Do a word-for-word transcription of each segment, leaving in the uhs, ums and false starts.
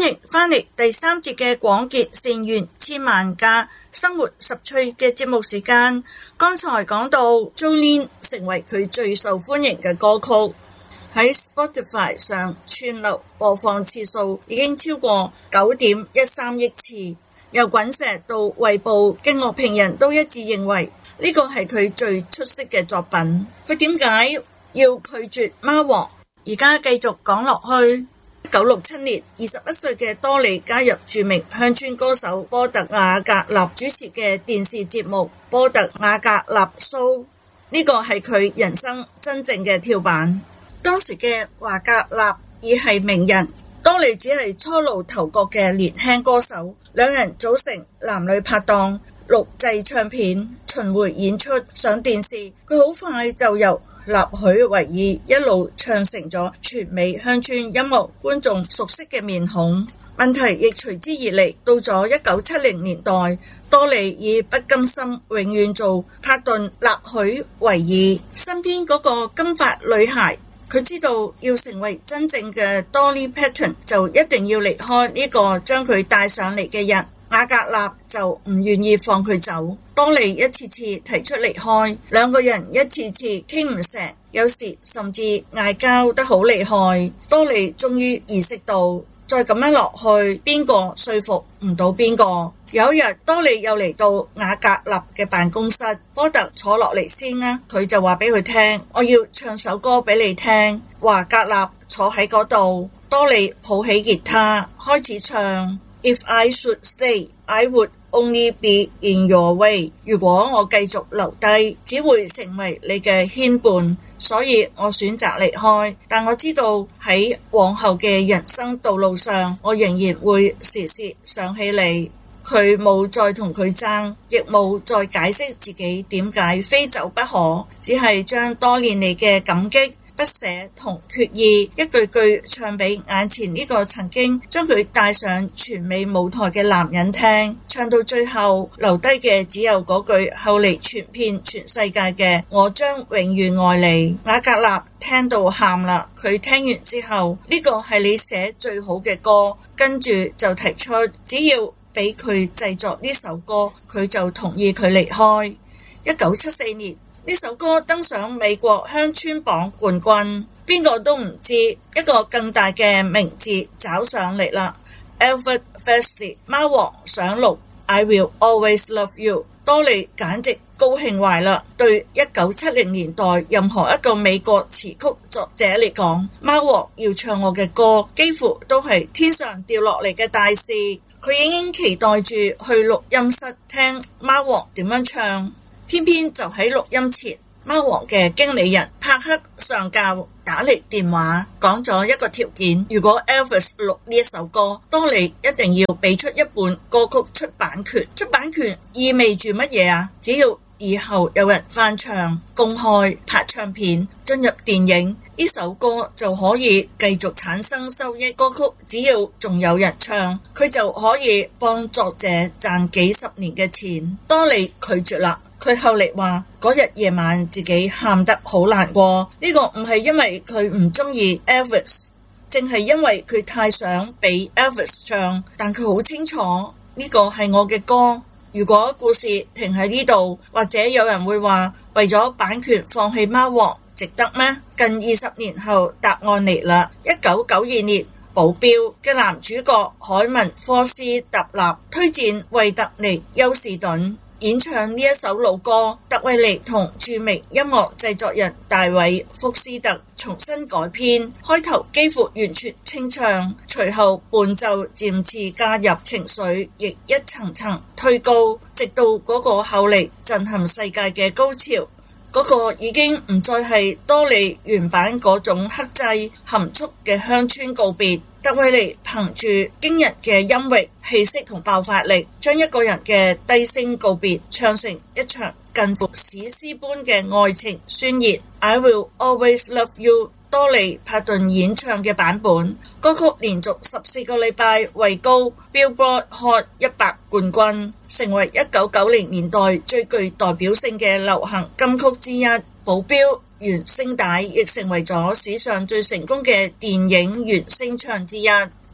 歡迎返嚟第三節嘅廣結善緣千萬家生活十趣嘅節目時間。剛才講到 Jolene 成為佢最受歡迎嘅歌曲，喺 Spotify 上串流播放次數已經超過九點一三億次，由滾石到衛報嘅樂評人都一致認為呢個係佢最出色嘅作品。佢點解要拒絕貓王？而家繼續講落去。一九六七年，二十一歲嘅多莉加入著名鄉村歌手波特瓦格納主持嘅電視節目《波特瓦格納 Show》，呢個係佢人生真正嘅跳板。當時嘅瓦格納已係名人，多莉只係初露頭角嘅年輕歌手。兩人組成男女拍檔，錄製唱片、巡迴演出、上電視。佢好快就由納許維爾一路唱成咗全美鄉村音樂觀眾熟悉嘅面孔。問題亦隨之而嚟，到咗一九七零年代，多莉已不甘心永遠做帕頓納許維爾身邊嗰個金髮女孩。佢知道要成為真正嘅 Dolly Parton 就一定要離開呢個將佢帶上嚟嘅人。瓦格納就唔願意放佢走，多莉一次次提出離開，兩個人一次次傾唔成，有時甚至嗌交得好厲害。多莉終於意識到，再咁樣落去，邊個說服唔到邊個。有一日，多莉又嚟到瓦格納嘅辦公室，波特坐落嚟先啊，佢就話俾佢聽，我要唱首歌俾你聽。瓦格納坐喺嗰度，多莉抱起吉他開始唱。If I should stay, I would only be in your way. 如果我繼續留低，只會成為你嘅牽絆，所以我選擇離開。但我知道喺往後嘅人生道路上，我仍然會時時想起你。佢冇再同佢爭，亦冇再解釋自己點解非走不可，只係將多年嚟嘅感激、不捨同決意一句句唱俾眼前呢個曾經將佢帶上全美舞台嘅男人聽。唱到最後，留低嘅只有嗰句後嚟傳遍全世界嘅我將永遠愛你。瓦格納聽到喊啦，佢聽完之後，呢個係你寫最好嘅歌，跟住就提出只要俾佢製作呢首歌，佢就同意佢離開。一九七四年，呢首歌登上美國鄉村榜冠軍，邊個都唔知一個更大嘅名字找上嚟啦。Elvis Presley 貓王上錄 I Will Always Love You， 多莉簡直高興壞啦。對一九七零年代任何一個美國詞曲作者嚟講，貓王要唱我嘅歌幾乎都係天上掉落嚟嘅大事。佢已經期待住去錄音室聽貓王點樣唱，偏偏就喺錄音前，貓王嘅經理人帕克上校打嚟電話，講咗一個條件，如果 Elvis 錄呢一首歌，多莉一定要俾出一本歌曲出版權。出版權意味住乜嘢啊？只要以後有人翻唱、公開、拍唱片、進入電影，呢首歌就可以繼續產生收益。歌曲只要仲有人唱，佢就可以幫作者賺幾十年嘅錢。多莉拒絕啦。佢後嚟話嗰日夜晚自己喊得好難過，呢個唔係因為佢唔中意 Elvis， 淨係因為佢太想俾 Elvis 唱，但佢好清楚呢個係我嘅歌。如果故事停喺呢度，或者有人會話為咗版權放棄貓王值得咩？近二十年後，答案嚟啦。一九九二年，保鏢嘅男主角凱文科斯特納推薦惠特尼休士頓演唱呢一首老歌，特維尼同著名音樂製作人大衛福斯特重新改編，開頭幾乎完全清唱，隨後伴奏漸次加入情緒，亦一層層推高，直到嗰個後嚟震撼世界嘅高潮。嗰個已經唔再係多莉原版嗰種克制含蓄嘅鄉村告別。特維尼憑住驚人嘅音域、氣息同爆發力，將一個人嘅低聲告別唱成一場近乎史詩般嘅愛情宣言。I will always love you， 多莉帕頓演唱嘅版本，歌曲連續十四個禮拜位高 Billboard Hot 一百冠軍，成為一九九零年代最具代表性嘅流行金曲之一。保鏢原聲帶亦成為咗史上最成功嘅電影原聲唱之一。多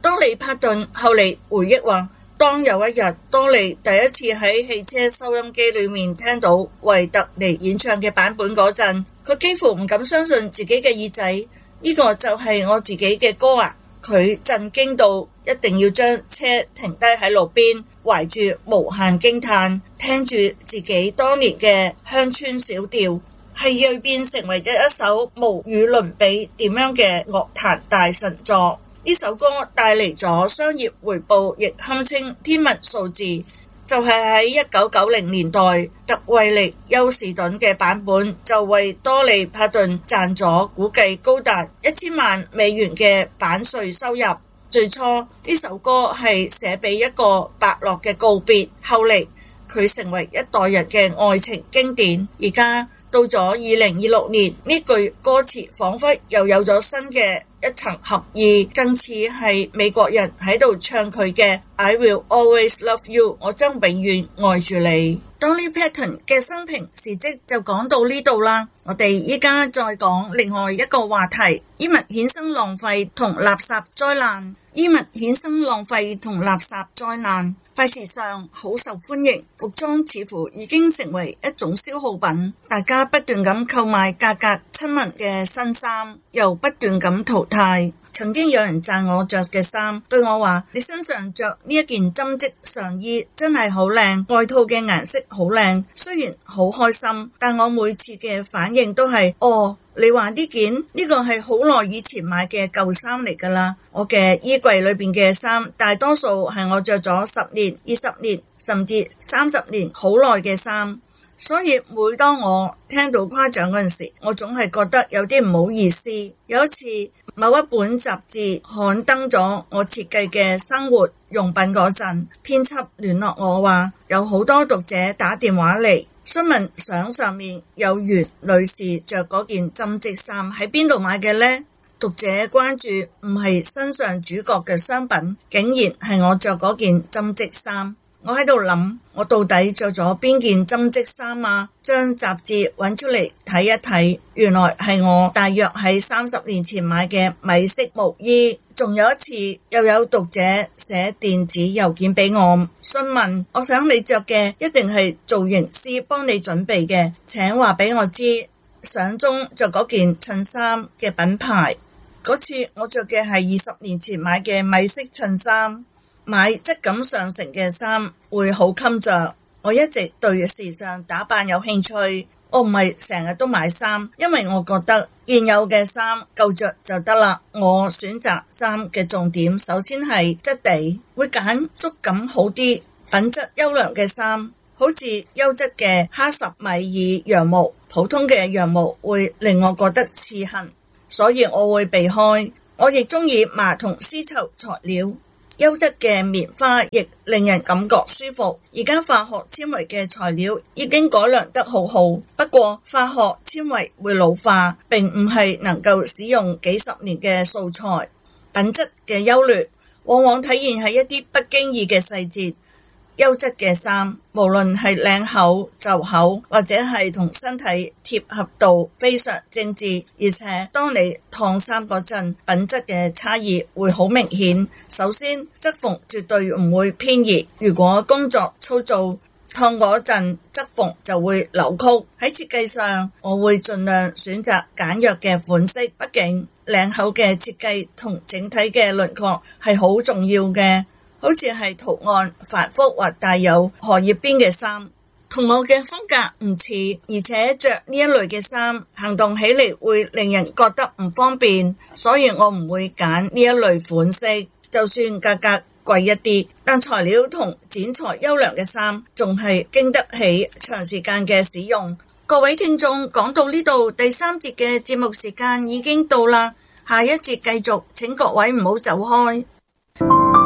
多利帕頓後嚟回憶話，當有一日多利第一次喺汽車收音機裏面聽到維特尼演唱嘅版本嗰陣，佢幾乎唔敢相信自己嘅耳仔，呢個就係我自己嘅歌啊！佢震驚到一定要將車停低喺路邊，懷住無限驚嘆，聽住自己當年嘅鄉村小調，係銳變成為咗一首無與倫比點樣嘅樂壇大神作。呢首歌帶嚟咗商業回報，亦堪稱天文數字。就係喺一九九零年代，特惠力休士頓嘅版本就為多利帕頓賺咗估計高達一千萬美元嘅版稅收入。最初呢首歌係寫俾一個伯樂嘅告別，後嚟佢成為一代人嘅愛情經典。而家到咗二零二六年，呢句歌詞仿佛又有咗新嘅一層合意，更似係美國人喺度唱佢嘅 I will always love you， 我將永遠愛住你。Dolly Parton 嘅生平事蹟就講到呢度啦，我哋依家再講另外一個話題，衣物衍生浪費同垃圾災難。衣物衍生浪費同垃圾災難，快時尚好受歡迎，服裝似乎已經成為一種消耗品，大家不斷咁購買價格親民嘅新衫，又不斷咁淘汰。曾經有人讚我着嘅衫，對我話，你身上着呢一件針織上衣真係好靚，外套嘅顏色好靚。雖然好開心，但我每次嘅反應都係，哦，你話呢件呢個係好耐以前買嘅舊衫嚟㗎啦。我嘅衣櫃裏邊嘅衫大多數係我着咗十年、二十年甚至三十年好耐嘅衫，所以每當我聽到誇獎嗰陣時，我總係覺得有啲唔好意思。有一次某一本雜誌刊登咗我設計嘅生活用品嗰陣，編輯聯絡我話有好多讀者打電話嚟詢問相上面有袁女士着嗰件針織衫喺邊度買嘅呢？讀者關注唔係身上主角嘅商品，竟然係我着嗰件針織衫。我喺度諗，我到底着咗邊件針織衫啊？將雜誌揾出嚟睇一睇，原來係我大約喺三十年前買嘅米色毛衣。仲有一次，又有讀者寫電子郵件俾我，詢問，我想你着嘅一定係造型師幫你準備嘅，請話俾我知相中着嗰件襯衫嘅品牌。嗰次我着嘅係二十年前買嘅米色襯衫。買質感上乘嘅衫會好襟着。我一直對時尚打扮有興趣，我唔係成日都買衫，因為我覺得現有嘅衫夠着就得啦。我選擇衫嘅重點首先係質地，會揀觸感好啲、品質優良嘅衫，好似優質嘅哈什米爾羊毛，普通嘅羊毛會令我覺得刺痕，所以我會避開。我亦中意麻同絲綢材料。優質嘅棉花亦令人感覺舒服。而家化學纖維嘅材料已經改良得好好，不過化學纖維會老化，並唔係能夠使用幾十年嘅素材。品質嘅優劣往往體現喺一啲不經意嘅細節。優質嘅衫，無論係領口、袖口或者係同身體貼合度非常精緻，而且當你燙衫嗰陣，品質嘅差異會好明顯。首先，側縫絕對唔會偏移，如果工作粗糙，燙嗰陣側縫就會扭曲。喺設計上，我會盡量選擇簡約嘅款式，畢竟領口嘅設計同整體嘅輪廓係好重要嘅。好似係圖案繁複或帶有荷葉邊嘅衫，同我嘅風格唔似，而且着呢一類嘅衫行動起嚟會令人覺得唔方便，所以我唔會揀呢一類款式。就算價格貴一啲，但材料同剪裁優良嘅衫仲係經得起長時間嘅使用。各位聽眾，講到呢度，第三節嘅節目時間已經到啦，下一節繼續，請各位唔好走開。